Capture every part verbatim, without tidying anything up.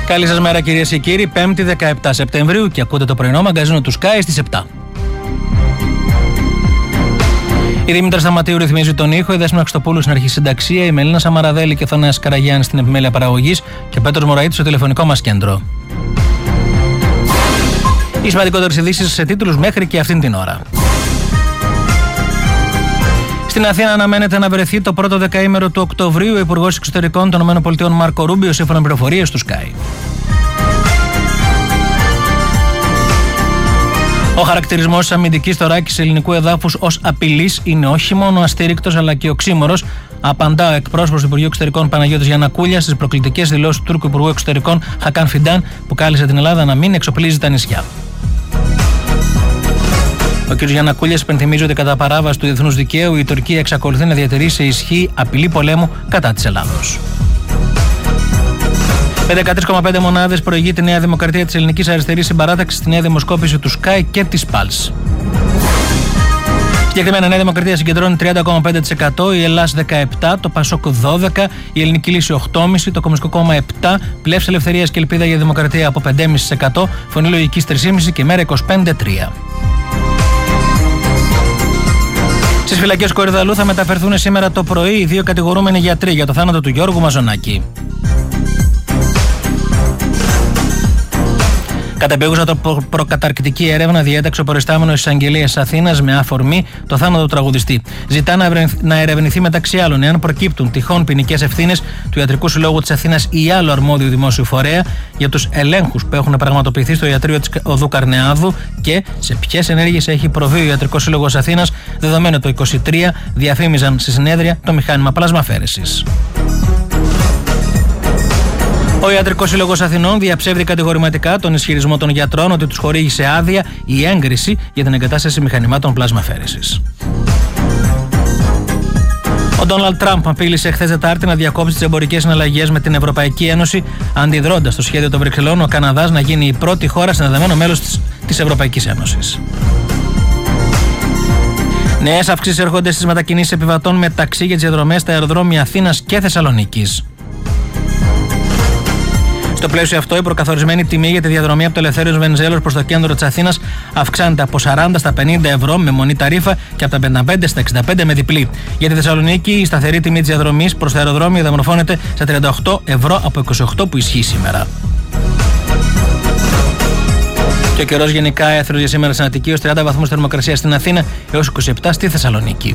Καλή σας μέρα κυρίες και κύριοι, πέμπτη δεκαεπτά Σεπτεμβρίου και ακούτε το πρωινό μαγκαζίνο του Sky στις επτά. Η Δήμητρα Σταματίου ρυθμίζει τον ήχο, η Δέσποινα Χριστοπούλου στην αρχισυνταξία, η Μελίνα Σαμαραδέλη και ο Θανάσης Καραγιάννης στην επιμέλεια παραγωγής και ο Πέτρος Μωραΐτης στο τηλεφωνικό μας κέντρο. Οι σημαντικότερες ειδήσεις σε τίτλους μέχρι και αυτήν την ώρα. Στην Αθήνα αναμένεται να βρεθεί το πρώτο δεκαήμερο του Οκτωβρίου ο Υπουργός Εξωτερικών των ΗΠΑ Μάρκο Ρούμπιο, σύμφωνα με πληροφορίες του Sky. Ο χαρακτηρισμός της αμυντικής θωράκισης ελληνικού εδάφους ως απειλής είναι όχι μόνο αστήρικτος αλλά και οξύμορος, απαντά ο εκπρόσωπος του Υπουργείου Εξωτερικών Παναγιώτης Γιαννακούλιας στις προκλητικές δηλώσεις του Τούρκου Υπουργού Εξωτερικών Χακάν Φιντάν, που κάλεσε την Ελλάδα να μην εξοπλίζει τα νησιά. Ο κ. Γιαννακούλιας υπενθυμίζει ότι κατά παράβαση του διεθνούς δικαίου η Τουρκία εξακολουθεί να διατηρεί σε ισχύ απειλή πολέμου κατά της Ελλάδος. Με δεκατρείς κόμμα πέντε μονάδες προηγεί τη Νέα Δημοκρατία της Ελληνικής Αριστερής συμπαράταξη στη νέα δημοσκόπηση του Sky και της Pulse. Συγκεκριμένα η Νέα Δημοκρατία συγκεντρώνει τριάντα κόμμα πέντε τοις εκατό, η Ελλάς δεκαεπτά τοις εκατό, το Πασόκ δώδεκα τοις εκατό, η Ελληνική Λύση οκτώ κόμμα πέντε τοις εκατό, το Κομμουνιστικό Κόμμα επτά τοις εκατό, Πλεύση Ελευθερίας και Ελπίδα για Δημοκρατία από πέντε κόμμα πέντε τοις εκατό, Φωνή Λογικής τρία κόμμα πέντε τοις εκατό και Μέρα είκοσι πέντε κόμμα τρία τοις εκατό. Στις φυλακές Κορυδαλού θα μεταφερθούν σήμερα το πρωί οι δύο κατηγορούμενοι γιατροί για το θάνατο του Γιώργου Μαζονάκη. Κατεπίγουσα το προκαταρκτική έρευνα διέταξε ο προϊστάμενος της Εισαγγελίας Αθήνας με αφορμή το θάνατο του τραγουδιστή. Ζητά να ερευνηθεί μεταξύ άλλων εάν προκύπτουν τυχόν ποινικές ευθύνες του Ιατρικού Συλλόγου της Αθήνας ή άλλου αρμόδιου δημόσιου φορέα για τους ελέγχους που έχουν πραγματοποιηθεί στο ιατρείο της Οδού Καρνεάδου και σε ποιες ενέργειες έχει προβεί ο Ιατρικός Σύλλογος Αθήνας, δεδομένου το είκοσι τρία διαφήμιζαν στη συνέδρια το μηχάνημα πλασμαφέρεσης. Ο Ιατρικός Σύλλογος Αθηνών διαψεύδει κατηγορηματικά τον ισχυρισμό των γιατρών ότι τους χορήγησε άδεια ή έγκριση για την εγκατάσταση μηχανημάτων πλασμαφέρεσης. Ο Ντόναλντ Τραμπ απείλησε χθες Τετάρτη να διακόψει τις εμπορικές συναλλαγές με την Ευρωπαϊκή Ένωση, αντιδρώντας στο σχέδιο των Βρυξελών ο Καναδάς να γίνει η πρώτη χώρα συνδεδεμένο μέλος της, της Ευρωπαϊκής Ένωσης. Νέες αυξήσεις έρχονται στις μετακινήσεις επιβατών με ταξί για τις διαδρομές στα αεροδρόμια Αθήνας και Θεσσαλονίκης. Στο πλαίσιο αυτό, η προκαθορισμένη τιμή για τη διαδρομή από το Ελευθέριος Βενιζέλος προς το κέντρο της Αθήνας αυξάνεται από σαράντα στα πενήντα ευρώ με μονή ταρίφα και από τα πενήντα πέντε στα εξήντα πέντε με διπλή. Για τη Θεσσαλονίκη, η σταθερή τιμή της διαδρομής προς το αεροδρόμιο διαμορφώνεται στα τριάντα οκτώ ευρώ από είκοσι οκτώ που ισχύει σήμερα. Και ο καιρός γενικά έθρος για σήμερα στην Αττική ως τριάντα βαθμούς θερμοκρασία στην Αθήνα έως είκοσι επτά στη Θεσσαλονίκη.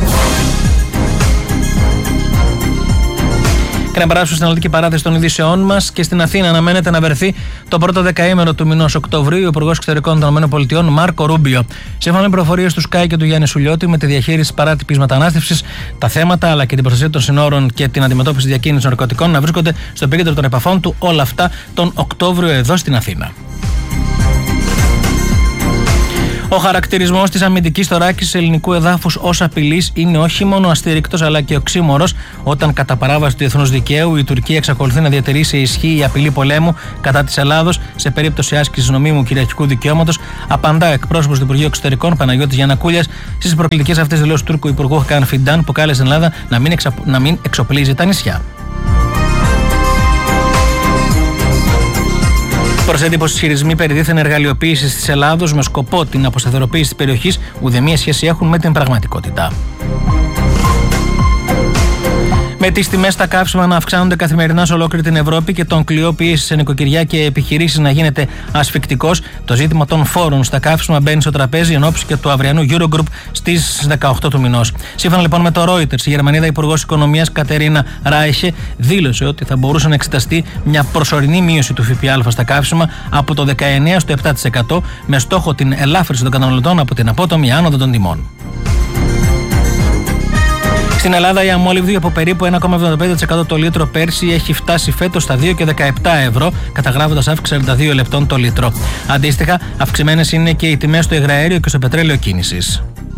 Και να περάσουμε στην αναλυτική παράθεση των ειδήσεών μας. Και στην Αθήνα αναμένεται να βρεθεί το πρώτο δεκαήμερο του μηνός Οκτωβρίου ο Υπουργός Εξωτερικών των ΗΠΑ Μάρκο Ρούμπιο. Σύμφωνα με πληροφορίες του Sky και του Γιάννη Σουλιώτη, με τη διαχείριση της παράτυπης μετανάστευσης, τα θέματα αλλά και την προστασία των συνόρων και την αντιμετώπιση διακίνησης ναρκωτικών να βρίσκονται στο επίκεντρο των επαφών του όλα αυτά τον Οκτώβριο εδώ στην Αθήνα. Ο χαρακτηρισμός της αμυντικής θωράκισης ελληνικού εδάφους ως απειλής είναι όχι μόνο αστήρικτος αλλά και οξύμορος, όταν κατά παράβαση του διεθνούς δικαίου η Τουρκία εξακολουθεί να διατηρεί σε ισχύ η απειλή πολέμου κατά της Ελλάδος σε περίπτωση άσκησης νομίμου κυριαρχικού δικαιώματος, απαντά ο εκπρόσωπος του Υπουργείου Εξωτερικών Παναγιώτης Γιαννακούλιας στις προκλητικές αυτές δηλώσεις του Τούρκου Υπουργού Χακάν Φιντάν, που κάλεσε την Ελλάδα να μην, εξα... να μην εξοπλίζει τα νησιά. Προς έντυπωση ισχυρισμοί περί δίθεν εργαλειοποίησης της Ελλάδος με σκοπό την αποσταθεροποίηση της περιοχής ουδέμια σχέση έχουν με την πραγματικότητα. Με τις τιμές στα καύσιμα να αυξάνονται καθημερινά σε ολόκληρη την Ευρώπη και τον κλειό πίεση σε νοικοκυριά και επιχειρήσεις να γίνεται ασφικτικός, το ζήτημα των φόρων στα καύσιμα μπαίνει στο τραπέζι εν ώψη και του αυριανού Eurogroup στις δεκαοκτώ του μηνός. Σύμφωνα λοιπόν με το Reuters, η Γερμανίδα Υπουργός Οικονομίας Κατερίνα Ράιχε δήλωσε ότι θα μπορούσε να εξεταστεί μια προσωρινή μείωση του ΦΠΑ στα καύσιμα από το δεκαεννέα στο επτά τοις εκατό με στόχο την ελάφρυνση των καταναλωτών από την απότομη άνοδο των τιμών. Στην Ελλάδα η αμόλυβδη από περίπου ένα κόμμα εβδομήντα πέντε τοις εκατό το λίτρο πέρσι έχει φτάσει φέτος στα δύο κόμμα δεκαεπτά ευρώ, καταγράφοντας αύξηση σαράντα δύο λεπτών το λίτρο. Αντίστοιχα, αυξημένες είναι και οι τιμές στο υγραέριο και στο πετρέλαιο κίνησης.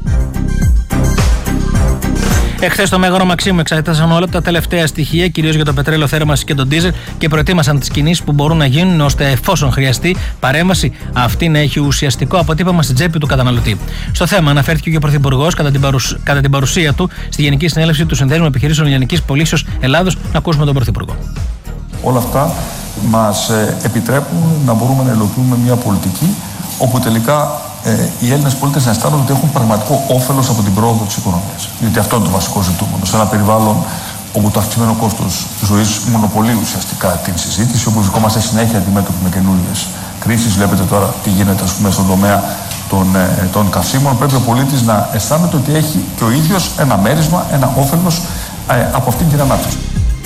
Εχθές στο Μέγαρο Μαξίμου εξέτασαν όλα τα τελευταία στοιχεία, κυρίως για το πετρέλαιο θέρμανσης και τον ντίζελ, και προετοίμασαν τις κινήσεις που μπορούν να γίνουν ώστε, εφόσον χρειαστεί παρέμβαση, αυτή να έχει ουσιαστικό αποτύπωμα στην τσέπη του καταναλωτή. Στο θέμα αναφέρθηκε και ο Πρωθυπουργός κατά την, παρουσ... κατά την παρουσία του στη Γενική Συνέλευση του Συνδέσμου Επιχειρήσεων Λιανικής Πωλήσεως Ελλάδος. Να ακούσουμε τον Πρωθυπουργό. Όλα αυτά μας ε, επιτρέπουν να μπορούμε να υλοποιούμε μια πολιτική όπου τελικά ε, οι Έλληνες πολίτες να αισθάνονται ότι έχουν πραγματικό όφελος από την πρόοδο της οικονομίας. Γιατί αυτό είναι το βασικό ζητούμενο. Σε ένα περιβάλλον όπου το αυξημένο κόστος ζωής μονοπολεί ουσιαστικά την συζήτηση, όπου βρισκόμαστε συνέχεια αντιμέτωποι με καινούριες κρίσεις. Βλέπετε τώρα τι γίνεται, ας πούμε, στον τομέα των, ε, των καυσίμων. Πρέπει ο πολίτης να αισθάνεται ότι έχει και ο ίδιος ένα μέρισμα, ένα όφελος ε, από αυτήν την ανάπτυξη.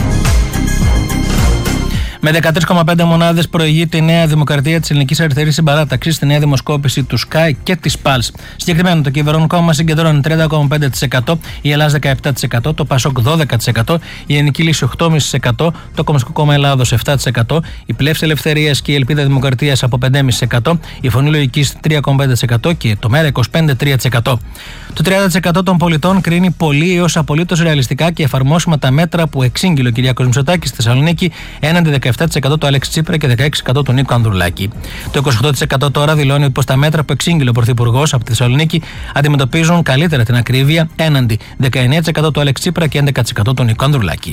Με δεκατρείς κόμμα πέντε μονάδες προηγείται η Νέα Δημοκρατία της Ελληνικής Αριστερής Συμπαράταξης στη νέα δημοσκόπηση του Sky και της Pulse. Συγκεκριμένα, το κυβερνών κόμμα συγκεντρώνει τριάντα κόμμα πέντε τοις εκατό, η Ελλάδα δεκαεπτά τοις εκατό, το Πασόκ δώδεκα τοις εκατό, η Ελληνική Λύση οκτώ κόμμα πέντε τοις εκατό, το Κομμουνιστικό Κόμμα Ελλάδος επτά τοις εκατό, η Πλεύση Ελευθερίας και η Ελπίδα Δημοκρατίας από πέντε κόμμα πέντε τοις εκατό, η Φωνή Λογικής τρία κόμμα πέντε τοις εκατό και το Μέρα είκοσι πέντε τρία τοις εκατό. Το τριάντα τοις εκατό των πολιτών κρίνει πολύ έως απολύτως ρεαλιστικά και εφαρμόσιμα τα μέτρα που εξήγηλε ο Κυριάκος Μητσοτάκης στη Θεσσαλονίκη έναντι δεκαεπτά τοις εκατό του Αλέξη Τσίπρα και δεκαέξι τοις εκατό του Νίκου Ανδρουλάκη. Το είκοσι οκτώ τοις εκατό τώρα δηλώνει πως τα μέτρα που εξήγηλε ο Πρωθυπουργός από τη Θεσσαλονίκη αντιμετωπίζουν καλύτερα την ακρίβεια έναντι δεκαεννέα τοις εκατό του Αλέξη Τσίπρα και έντεκα τοις εκατό του Νίκου Ανδρουλάκη.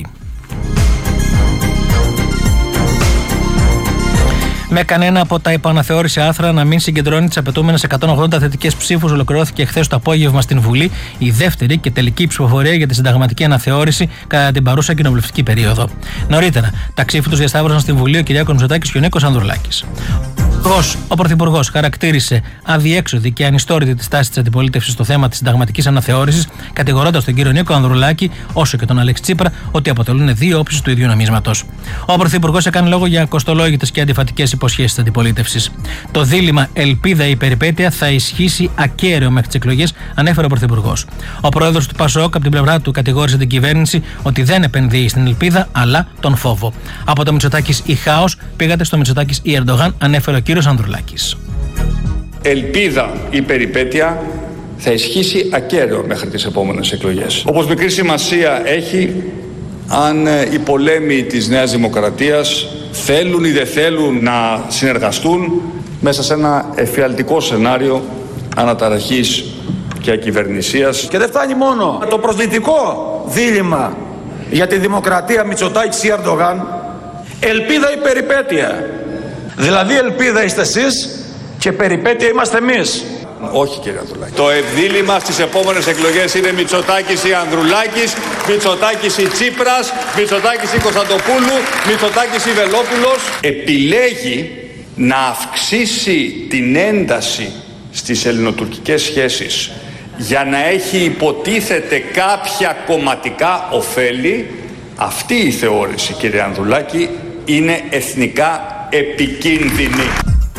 Με κανένα από τα υποαναθεώρηση άρθρα να μην συγκεντρώνει τις απαιτούμενες εκατόν ογδόντα θετικές ψήφους, ολοκληρώθηκε χθες το απόγευμα στην Βουλή η δεύτερη και τελική ψηφοφορία για τη συνταγματική αναθεώρηση κατά την παρούσα κοινοβουλευτική περίοδο. Νωρίτερα, τα ψήφου τους διασταύρωσαν στην Βουλή ο Κυριάκος Μητσοτάκης και ο Νίκος Ανδρουλάκης. Ο Πρωθυπουργός χαρακτήρισε αδιέξοδη και ανιστόρητη τη στάση της αντιπολίτευσης στο θέμα της συνταγματικής αναθεώρησης, κατηγορώντας τον κύριο Νίκο Ανδρουλάκη όσο και τον Αλέξη Τσίπρα ότι αποτελούν δύο όψεις του ίδιου νομίσματος. Ο Πρωθυπουργός έκανε λόγο για κοστολόγητες και αντιφατικές υποσχέσεις της αντιπολίτευσης. Το δίλημμα ελπίδα ή περιπέτεια θα ισχύσει ακέραιο μέχρι τις εκλογές, ανέφερε ο Πρωθυπουργός. Ο πρόεδρος του Πασόκ, από την πλευρά του, κατηγόρησε την κυβέρνηση ότι δεν επενδύει στην ελπίδα αλλά τον φόβο. Από το Μητσοτάκης ή χάος πήγατε στο Μητσοτάκης ή Ερντογάν, ανέφερε ο κύριος Ανδρουλάκης. Ελπίδα ή περιπέτεια θα ισχύσει ακέραιο μέχρι τις επόμενες εκλογές. Όπως μικρή σημασία έχει αν οι πολέμοι της Νέας Δημοκρατίας θέλουν ή δεν θέλουν να συνεργαστούν μέσα σε ένα εφιαλτικό σενάριο αναταραχής και ακυβερνησίας. Και δεν φτάνει μόνο το προσδυτικό δίλημμα για τη δημοκρατία Μητσοτάκης ή Ερντογάν, ελπίδα ή περιπέτεια. Δηλαδή ελπίδα είστε εσείς και περιπέτεια είμαστε εμείς. Όχι, κύριε Ανδρουλάκη. Το ευδίλημμα στις επόμενες εκλογές είναι Μητσοτάκης ή Ανδρουλάκης, Μητσοτάκης ή Τσίπρας, Μητσοτάκης ή Κωνσταντοπούλου, Μητσοτάκης ή Βελόπουλος. Επιλέγει να αυξήσει την ένταση στις ελληνοτουρκικές σχέσεις για να έχει υποτίθεται κάποια κομματικά ωφέλη. Αυτή η θεώρηση, κύριε Ανδρουλάκη, είναι εθνικά επικίνδυνη.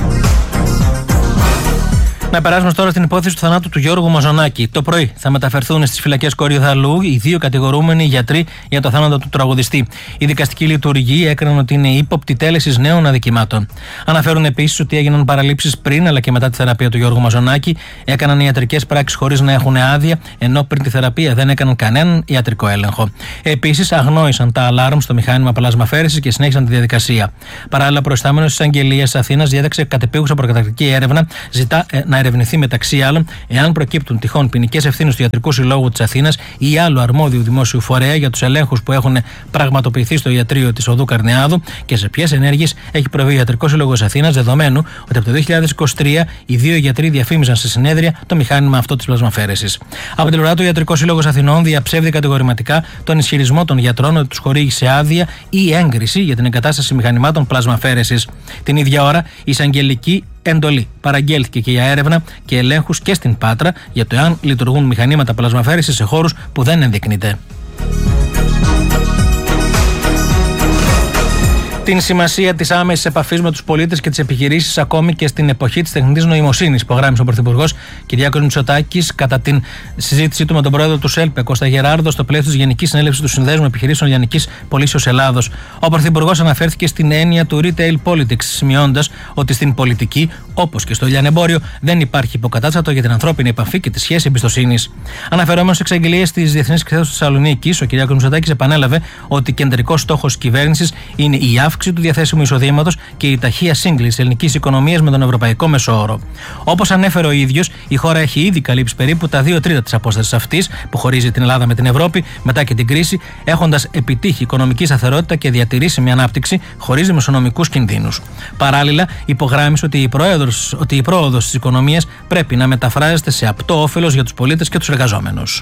Να περάσουμε τώρα στην υπόθεση του θανάτου του Γιώργου Μαζονάκη. Το πρωί θα μεταφερθούν στις φυλακές Κορυδαλλού οι δύο κατηγορούμενοι γιατροί για το θάνατο του τραγουδιστή. Η δικαστική λειτουργοί έκριναν ότι είναι ύποπτη τέλεσης νέων αδικημάτων. Αναφέρουν επίσης ότι έγιναν παραλήψεις πριν αλλά και μετά τη θεραπεία του Γιώργου Μαζονάκη, έκαναν ιατρικές πράξεις χωρίς να έχουν άδεια, ενώ πριν τη θεραπεία δεν έκαναν κανέναν ιατρικό έλεγχο. Επίσης, αγνόησαν τα αλάρμ στο μηχάνημα πλασμαφέρεσης και συνέχισαν τη διαδικασία. Παράλληλα, προϊστάμενος της Αγγελίας Αθήνας διέταξε κατεπίγουσα προκαταρκτική έρευνα, ζητά να ερευνηθεί μεταξύ άλλων εάν προκύπτουν τυχόν ποινικές ευθύνες του Ιατρικού Συλλόγου της Αθήνας ή άλλου αρμόδιου δημόσιου φορέα για τους ελέγχους που έχουν πραγματοποιηθεί στο ιατρείο της Οδού Καρνεάδου και σε ποιες ενέργειες έχει προβεί ο Ιατρικός Σύλλογος Αθήνας, δεδομένου ότι από το δύο χιλιάδες είκοσι τρία οι δύο γιατροί διαφήμιζαν σε συνέδρια το μηχάνημα αυτό της πλασμαφέρεσης. Από την πλευρά του, ο Ιατρικός Σύλλογος Αθηνών διαψεύδει κατηγορηματικά τον ισχυρισμό των γιατρών ότι τους χορήγησε άδεια ή έγκριση για την εγκατάσταση μηχανημάτων πλασμαφέρεσης. Την ίδια ώρα, η εισαγγελική εντολή παραγγέλθηκε και για έρευνα και ελέγχους και στην Πάτρα για το εάν λειτουργούν μηχανήματα πλασμαφέρεσης σε χώρους που δεν ενδεικνύεται. Την σημασία της άμεσης επαφής με τους πολίτες και τις επιχειρήσεις, ακόμη και στην εποχή της τεχνητής νοημοσύνης, υπογράμμισε ο Πρωθυπουργός Κυριάκος Μητσοτάκης κατά την συζήτησή του με τον πρόεδρο του ΣΕΛΠΕ, Κώστα Γεράρδο, στο πλαίσιο της Γενικής Συνέλευσης του Συνδέσμου Επιχειρήσεων Λιανικής Πωλήσεως Ελλάδος. Ο Πρωθυπουργός αναφέρθηκε στην έννοια του retail politics, σημειώντας ότι στην πολιτική, όπως και στο λιανεμπόριο, δεν υπάρχει υποκατάστατο για την ανθρώπινη επαφή και τη σχέση εμπιστοσύνης. Αναφερόμενος σε εξαγγελίες της Διεθνής Εκθέσεως της Θεσσαλονίκης, ο Κυριάκος Μητσοτάκης επανέλαβε ότι κεντρικός στόχος της κυβέρνησης είναι η αύξηση αύξηση του διαθέσιμου εισοδήματος και η ταχεία σύγκληση της ελληνικής οικονομίας με τον ευρωπαϊκό μεσόωρο. Όπως ανέφερε ο ίδιος, η χώρα έχει ήδη καλύψει περίπου τα δύο τρίτα της απόστασης αυτής που χωρίζει την Ελλάδα με την Ευρώπη μετά και την κρίση, έχοντας επιτύχει οικονομική σταθερότητα και διατηρήσιμη ανάπτυξη χωρίς δημοσιονομικούς κινδύνους. Παράλληλα, υπογράμμισε ότι η, πρόεδρος, ότι η πρόοδος της οικονομίας πρέπει να μεταφράζεται σε απτό όφελος για τους πολίτες και τους εργαζόμενους.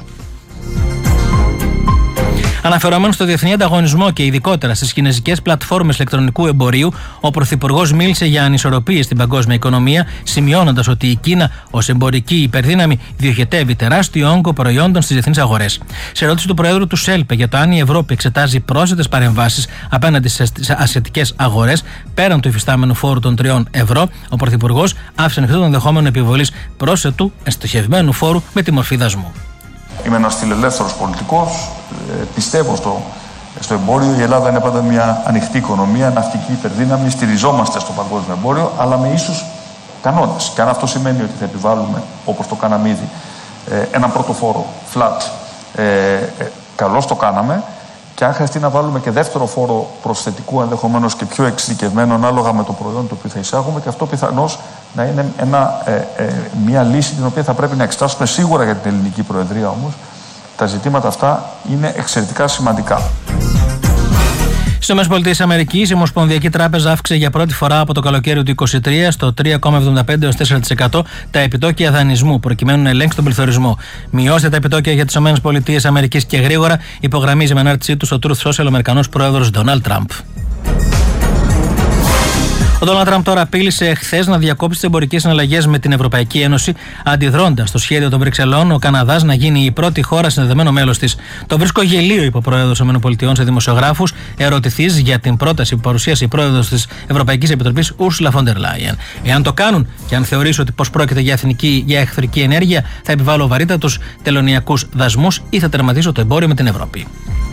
Αναφερόμενο στο διεθνή ανταγωνισμό και ειδικότερα στις κινεζικές πλατφόρμες ηλεκτρονικού εμπορίου, ο Πρωθυπουργός μίλησε για ανισορροπίες στην παγκόσμια οικονομία, σημειώνοντας ότι η Κίνα ως εμπορική υπερδύναμη διοχετεύει τεράστιο όγκο προϊόντων στις διεθνείς αγορές. Σε ερώτηση του Προέδρου του ΣΕΛΠΕ για το αν η Ευρώπη εξετάζει πρόσθετες παρεμβάσεις απέναντι στις ασιατικές αγορές, πέραν του υφιστάμενου φόρου των τριών ευρώ, ο Πρωθυπουργός άφησε ανοιχτό τον ενδεχόμενο επιβολής πρόσθετου εστοχευμένου φόρου με τη μορφή δασμού. Είμαι ένας φιλελεύθερος πολιτικός, ε, πιστεύω στο, στο εμπόριο. Η Ελλάδα είναι πάντα μια ανοιχτή οικονομία, ναυτική υπερδύναμη, στηριζόμαστε στο παγκόσμιο εμπόριο, αλλά με ίσους κανόνες. Και αν αυτό σημαίνει ότι θα επιβάλλουμε, όπως το κάναμε ήδη, ε, έναν πρώτο φόρο, flat, ε, ε, καλώς το κάναμε. Και αν χρειαστεί να βάλουμε και δεύτερο φόρο προσθετικού, ενδεχομένως και πιο εξειδικευμένο, ανάλογα με το προϊόν το οποίο θα εισάγουμε, και αυτό πιθανώς να είναι ένα, ε, ε, μια λύση την οποία θα πρέπει να εξετάσουμε σίγουρα για την ελληνική προεδρία όμως. Τα ζητήματα αυτά είναι εξαιρετικά σημαντικά. Στις ΗΠΑ, η Ομοσπονδιακή Τράπεζα αύξησε για πρώτη φορά από το καλοκαίρι του είκοσι τρία στο τρία κόμμα εβδομήντα πέντε έως τέσσερα τοις εκατό τα επιτόκια δανεισμού, προκειμένου να ελέγξει τον πληθωρισμό. Μειώστε τα επιτόκια για τις ΗΠΑ και γρήγορα, υπογραμμίζει με ανάρτησή του στο Truth Social ο Αμερικανός πρόεδρος Ντόναλντ Τραμπ. Ο Ντόναλντ Τραμπ τώρα απείλησε χθες να διακόψει τις εμπορικές συναλλαγές με την Ευρωπαϊκή Ένωση, αντιδρώντας στο σχέδιο των Βρυξελών ο Καναδάς να γίνει η πρώτη χώρα συνδεδεμένο μέλος της. Το βρίσκω γελίο, είπε ο πρόεδρος των ΗΠΑ σε δημοσιογράφους, ερωτηθείς για την πρόταση που παρουσίασε η πρόεδρος της Ευρωπαϊκής Επιτροπής, Ursula von der Leyen. Εάν το κάνουν και αν θεωρήσω ότι πως πρόκειται για, εθνική, για εχθρική ενέργεια, θα επιβάλλω βαρύτατους τελωνειακούς δασμούς ή θα τερματίσω το εμπόριο με την Ευρώπη.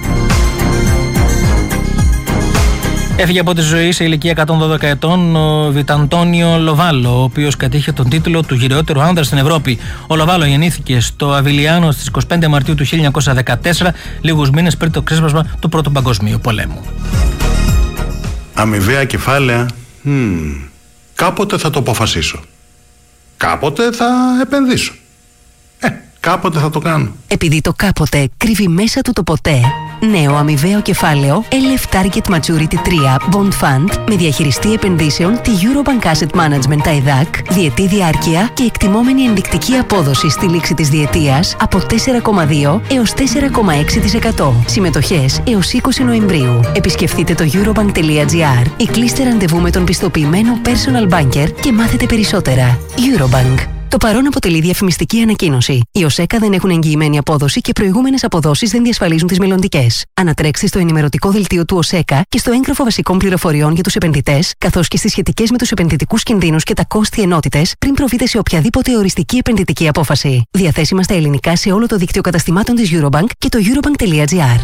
Έφυγε από τη ζωή σε ηλικία εκατόν δώδεκα ετών ο Βιταντόνιο Λοβάλο, ο οποίος κατήχε τον τίτλο του γυριότερου άνδρα στην Ευρώπη. Ο Λοβάλο γεννήθηκε στο Αβιλιάνο στις είκοσι πέντε Μαρτίου του χίλια εννιακόσια δεκατέσσερα, λίγους μήνες πριν το ξέσπασμα του Πρώτου Παγκοσμίου Πολέμου. Αμοιβαία κεφάλαια. Hmm. Κάποτε θα το αποφασίσω. Κάποτε θα επενδύσω. Ε, κάποτε θα το κάνω. Επειδή το κάποτε κρύβει μέσα του το ποτέ, νέο αμοιβαίο κεφάλαιο ελ εφ Target Maturity τρία Bond Fund με διαχειριστή επενδύσεων τη Eurobank Asset Management τα ΕΔΑΚ, διετή διάρκεια και εκτιμόμενη ενδεικτική απόδοση στη λήξη της διετίας από τέσσερα κόμμα δύο έως τέσσερα κόμμα έξι τοις εκατό. Συμμετοχές έως είκοσι Νοεμβρίου. Επισκεφτείτε το eurobank.gr ή κλείστε ραντεβού με τον πιστοποιημένο personal banker και μάθετε περισσότερα. Eurobank. Το παρόν αποτελεί διαφημιστική ανακοίνωση. Οι ΟΣΕΚΑ δεν έχουν εγγυημένη απόδοση και προηγούμενες αποδόσεις δεν διασφαλίζουν τις μελλοντικές. Ανατρέξτε στο ενημερωτικό δελτίο του ΟΣΕΚΑ και στο έγγραφο βασικών πληροφοριών για τους επενδυτές, καθώς και στις σχετικές με τους επενδυτικούς κινδύνους και τα κόστη ενότητες, πριν προβείτε σε οποιαδήποτε οριστική επενδυτική απόφαση. Διαθέσιμα στα ελληνικά σε όλο το δίκτυο καταστημάτων της Eurobank και το eurobank.gr.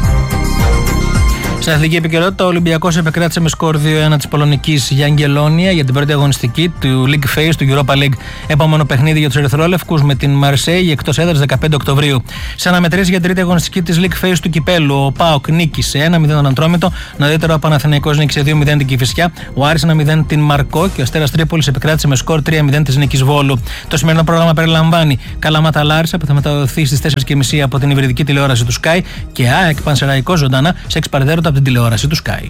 Στην αθλητική επικαιρότητα, ο Ολυμπιακός επεκράτησε με σκορ δύο ένα της πολωνικής Γιαγγελόνια για την πρώτη αγωνιστική του League Phase του Europa League. Επόμενο παιχνίδι για τους ερυθρόλευκους με την Μαρσέη εκτός έδρας δεκαπέντε Οκτωβρίου. Σε αναμετρήσεις για την τρίτη αγωνιστική της League Phase του Κυπέλλου, ο ΠΑΟΚ νίκησε ένα μηδέν τον Ατρόμητο, νωρίτερα ο Παναθηναϊκός νίκησε δύο μηδέν την Κηφισιά, ο Άρης ένα μηδέν την Μαρκό και ο Αστέρας Τρίπολης επεκράτησε με σκορ τρία μηδέν της Νίκης Βόλου. Το σημερινό πρόγραμμα περιλαμβάνει Καλαμάτα Λάρισα που θα μεταδοθεί στις τέσσερις και μισή από την υβριδική τηλεόραση του Sky και ΑΕΚ Πανσεραϊκό ζωντανά σε εξπαρδέροντα από την τηλεόραση του Sky.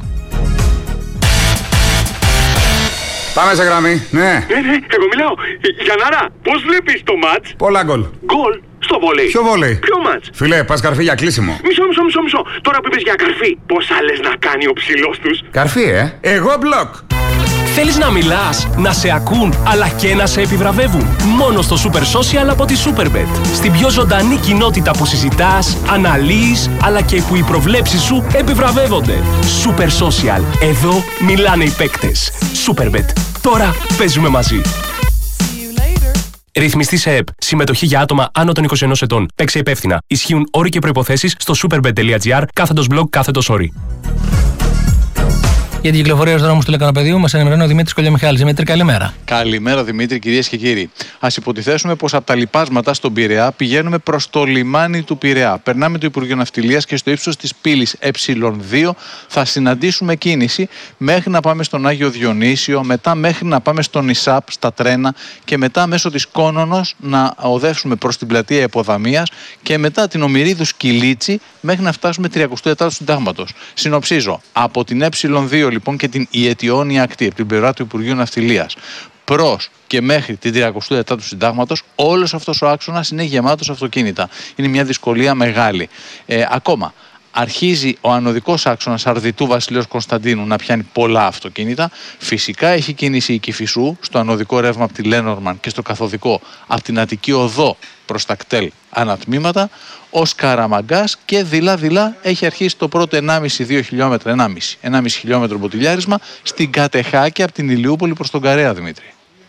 Πάμε σε γραμμή, ναι. Ναι, ναι, εγώ μιλάω. Γιαννάρα, πώς βλέπεις το μάτς? Πολλά γκολ. Γκολ στο βόλεϊ. Ποιο βόλεϊ? Ποιο μάτς? Φιλέ, πας καρφί για κλείσιμο. Μισό, μισό, μισό, μισό. Τώρα που είπες για καρφί, πόσα λες να κάνει ο ψηλός τους? Καρφί, ε. Εγώ μπλοκ. Θέλεις να μιλάς, να σε ακούν, αλλά και να σε επιβραβεύουν? Μόνο στο Super Social από τη Superbet. Στην πιο ζωντανή κοινότητα που συζητάς, αναλύεις, αλλά και που οι προβλέψεις σου επιβραβεύονται. Super Social. Εδώ μιλάνε οι παίκτες. Superbet. Τώρα παίζουμε μαζί. Ρυθμιστή σε ΕΠ. Συμμετοχή για άτομα άνω των είκοσι ενός ετών. Παίξε υπεύθυνα. Ισχύουν όροι και προϋποθέσεις στο superbet.gr κάθετος blog κάθετος όροι. Για την κυκλοφορία στους δρόμους του Λεκανοπεδίου μας ενημερώνει ο Δημήτρης Κολιομιχάλης. Δημήτρη, καλημέρα. Καλημέρα, Δημήτρη, κυρίες και κύριοι. Ας υποθέσουμε πως από τα λιπάσματα στον Πειραιά πηγαίνουμε προς το λιμάνι του Πειραιά. Περνάμε το Υπουργείο Ναυτιλίας και στο ύψος της πύλης ε δύο θα συναντήσουμε κίνηση μέχρι να πάμε στον Άγιο Διονύσιο, μετά μέχρι να πάμε στον Ισάπ, στα τρένα και μετά μέσω της Κόνονος να οδεύσουμε προς την πλατεία Εποδαμίας και μετά την Ομηρίδου Σκυλίτσι μέχρι να φτάσουμε τριακοστό τέταρτο Συντάγματος. Συνοψίζω, από την ε δύο λοιπόν και την Ιετιώνια ακτή, από την πλευρά του Υπουργείου Ναυτιλίας, προς και μέχρι την τριακοστό τέταρτο Συντάγματος, όλος αυτός ο άξονας είναι γεμάτος αυτοκίνητα. Είναι μια δυσκολία μεγάλη. Ε, ακόμα, αρχίζει ο ανωδικός άξονας Αρδιτού Βασιλέως Κωνσταντίνου να πιάνει πολλά αυτοκίνητα. Φυσικά έχει κίνηση η Κηφισού στο ανωδικό ρεύμα από τη Λένορμαν και στο καθοδικό από την Αττική Οδό προς τα κτέλ ανατμήματα. Ο Σκαραμαγκάς και δειλά-δειλά έχει αρχίσει το πρώτο ενάμιση με δύο χιλιόμετρα, ενάμιση χιλιόμετρο μποτιλιάρισμα στην Κατεχάκη από την Ηλιούπολη προς τον Καρέα, Δημήτρη.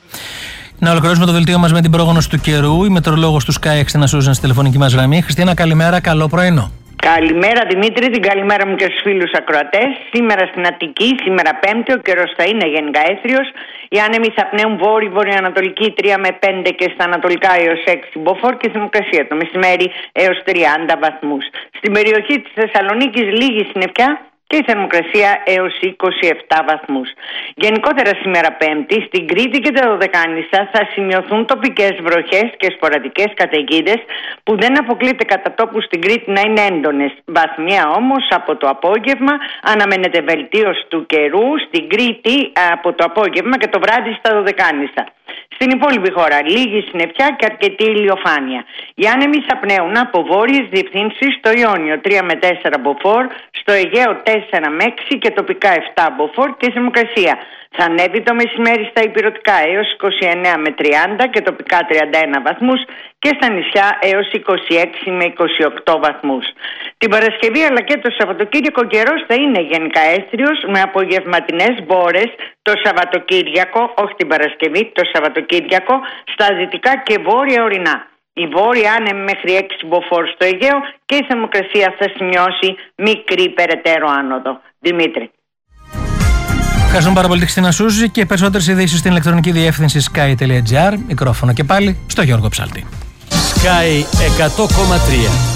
Να ολοκληρώσουμε το δελτίο μας με την πρόγνωση του καιρού. Η μετεωρολόγος του Sky Χριστίνα Σούζαν στη τηλεφωνική μας γραμμή. Χριστίνα, καλημέρα, καλό πρωινό. Καλημέρα Δημήτρη, την καλημέρα μου και στους φίλους ακροατές. Σήμερα στην Αττική, σήμερα Πέμπτη, ο καιρός θα είναι γενικά έθριος. Οι άνεμοι θα πνέουν βόρειο-βορειοανατολική τρία με πέντε και στα ανατολικά έως έξι μποφόρ και θερμοκρασία το μεσημέρι έως τριάντα βαθμούς. Στην περιοχή της Θεσσαλονίκης λίγη συννεφιά και η θερμοκρασία έως είκοσι επτά βαθμούς. Γενικότερα σήμερα Πέμπτη, στην Κρήτη και τα Δωδεκάνησα θα σημειωθούν τοπικές βροχές και σποραδικές καταιγίδες που δεν αποκλείται κατά τόπου στην Κρήτη να είναι έντονες. Βαθμία όμως από το απόγευμα αναμένεται βελτίωση του καιρού στην Κρήτη από το απόγευμα και το βράδυ στα Δωδεκάνησα. Στην υπόλοιπη χώρα λίγη συννεφιά και αρκετή ηλιοφάνεια. Οι άνεμοι θα πνέουν από βόρειες διευθύνσεις στο Ιόνιο τρία με τέσσερα μποφόρ, στο Αιγαίο τέσσερα με έξι και τοπικά επτά μποφόρ και θερμοκρασία. Θα ανέβει το μεσημέρι στα ηπειρωτικά έως είκοσι εννέα με τριάντα και τοπικά τριάντα ένα βαθμούς και στα νησιά έως είκοσι έξι με είκοσι οκτώ βαθμούς. Την Παρασκευή αλλά και το Σαββατοκύριακο καιρός θα είναι γενικά έθριος με απογευματινές μπόρες το Σαββατοκύριακο, όχι την Παρασκευή, το Σαββατοκύριακο στα δυτικά και βόρεια ορεινά. Η βόρεια άνεμη μέχρι έξι μποφόρ στο Αιγαίο και η θερμοκρασία θα σημειώσει μικρή περαιτέρω άνοδο. Δημήτρη. Ευχαριστούμε πάρα πολύ τη Χριστίνα Σούζη και περισσότερες ειδήσεις στην ηλεκτρονική διεύθυνση sky τελεία gr. Μικρόφωνο και πάλι στο Γιώργο Ψάλτη. Sky εκατό κόμμα τρία.